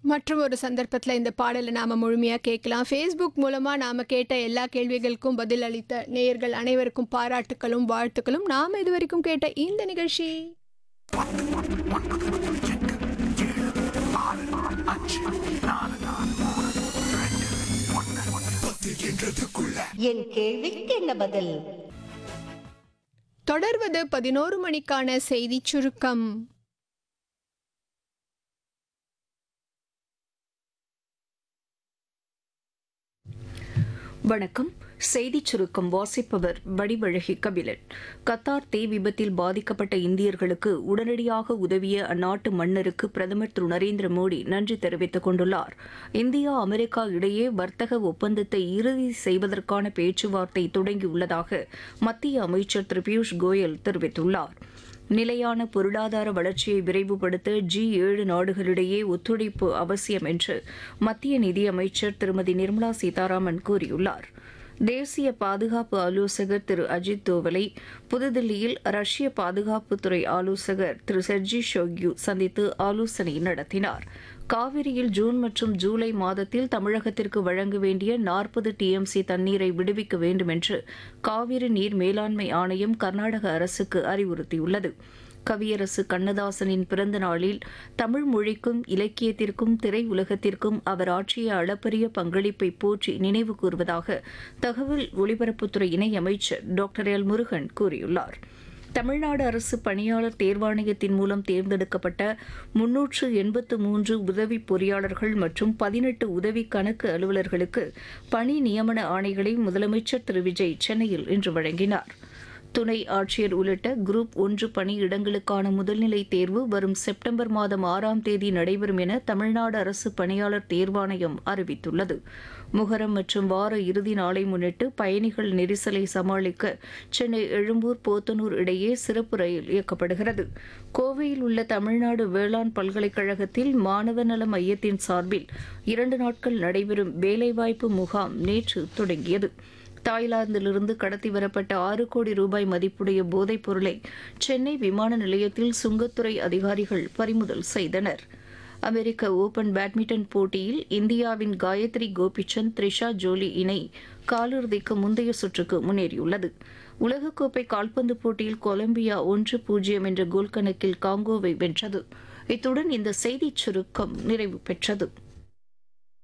மற்றும் ஒரு சந்தர்ப்பத்தில் இந்த பாடலை நாம் முழுமையாக கேட்கலாம். ஃபேஸ்புக் மூலமாக நாம் கேட்ட எல்லா கேள்விகளுக்கும் பதில் அளித்த நேயர்கள் அனைவருக்கும் பாராட்டுக்களும் வாழ்த்துக்களும். நாம் இதுவரைக்கும் கேட்ட இந்த நிகழ்ச்சி என் கேள்விக்கு என்ன பதில்? தொடர்வது 11 மணிக்கான செய்திச் சுருக்கம். வணக்கம். செய்திச் சுருக்கம் வாசிப்பவர் வடிவழகி கபிலன். கத்தார் தீ விபத்தில் பாதிக்கப்பட்ட இந்தியர்களுக்கு உடனடியாக உதவிய அந்நாட்டு மன்னருக்கு பிரதமர் திரு நரேந்திர மோடி நன்றி தெரிவித்துக் கொண்டுள்ளார். இந்தியா அமெரிக்கா இடையே வர்த்தக ஒப்பந்தத்தை இறுதி செய்வதற்கான பேச்சுவார்த்தை தொடங்கியுள்ளதாக மத்திய அமைச்சர் திரு பியூஷ் கோயல் தெரிவித்துள்ளார். நிலையான பொருளாதார வளர்ச்சியை விரைவுபடுத்த G7 நாடுகளிடையே ஒத்துழைப்பு அவசியம் என்று மத்திய நிதியமைச்சர் திருமதி நிர்மலா சீதாராமன் கூறியுள்ளார். தேசிய பாதுகாப்பு ஆலோசகர் திரு அஜித் தோவலை புதுதில்லியில் ரஷ்ய பாதுகாப்புத்துறை ஆலோசகர் திரு செர்ஜி ஷோக்யூ சந்தித்து ஆலோசனை நடத்தினார். காவிரியில் ஜூன் மற்றும் ஜூலை மாதத்தில் தமிழகத்திற்கு வழங்க வேண்டிய 40 TMC தண்ணீரை விடுவிக்க வேண்டும் என்று காவிரி நீர் மேலாண்மை ஆணையம் கர்நாடக அரசுக்கு அறிவுறுத்தியுள்ளது. கவியரசு கண்ணதாசனின் பிறந்த நாளில் தமிழ் மொழிக்கும் இலக்கியத்திற்கும் திரையுலகத்திற்கும் அவர் ஆற்றிய அளப்பரிய பங்களிப்பை போற்றி நினைவு கூர்வதாக தகவல் ஒலிபரப்புத்துறை இணையமைச்சர் டாக்டர் எல் முருகன் கூறியுள்ளார். தமிழ்நாடு அரசு பணியாளர் தேர்வாணையத்தின் மூலம் தேர்ந்தெடுக்கப்பட்ட 383 உதவி பொறியாளர்கள் மற்றும் 18 உதவி கணக்கு அலுவலர்களுக்கு பணி நியமன ஆணைகளை முதலமைச்சர் திரு விஜய் சென்னையில் இன்று வழங்கினார். துணை ஆட்சியர் உள்ளிட்ட குரூப் 1 பணியிடங்களுக்கான முதல்நிலை தேர்வு வரும் செப்டம்பர் மாதம் 6ஆம் தேதி நடைபெறும் என தமிழ்நாடு அரசு பணியாளர் தேர்வாணையம் அறிவித்துள்ளது. முகரம் மற்றும் வார இறுதி நாளை முன்னிட்டு பயணிகள் நெரிசலை சமாளிக்க சென்னை எழும்பூர் போத்தனூர் இடையே சிறப்பு ரயில் இயக்கப்படுகிறது. கோவையில் உள்ள தமிழ்நாடு வேளாண் பல்கலைக்கழகத்தில் மாணவ நல மையத்தின் சார்பில் 2 நாட்கள் நடைபெறும் வேலைவாய்ப்பு முகாம் நேற்று தொடங்கியது. தாய்லாந்திலிருந்து கடத்தி வரப்பட்ட 6 கோடி ரூபாய் மதிப்புடைய போதைப் பொருளை சென்னை விமான நிலையத்தில் சுங்கத்துறை அதிகாரிகள் பறிமுதல் செய்தனர். அமெரிக்க ஓபன் பேட்மிண்டன் போட்டியில் இந்தியாவின் காயத்ரி கோபிச்சந்த் த்ரிஷா ஜோலி இணை காலிறுதிக்கு முந்தைய சுற்றுக்கு முன்னேறியுள்ளது. உலகக்கோப்பை கால்பந்து போட்டியில் கொலம்பியா 1-0 என்ற கோல் கணக்கில் காங்கோவை வென்றது. இத்துடன் இந்த செய்திச் சுருக்கம் நிறைவு பெற்றது.